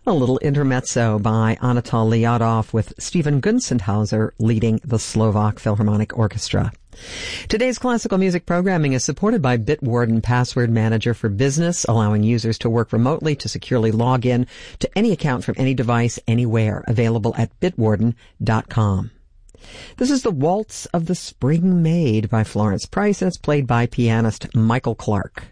A little intermezzo by Anatol Liadov with Stephen Gunzenhauser leading the Slovak Philharmonic Orchestra. Today's classical music programming is supported by Bitwarden Password Manager for Business, allowing users to work remotely to securely log in to any account from any device anywhere, available at bitwarden.com. This is the Waltz of the Spring Maid by Florence Price, and it's played by pianist Michael Clark.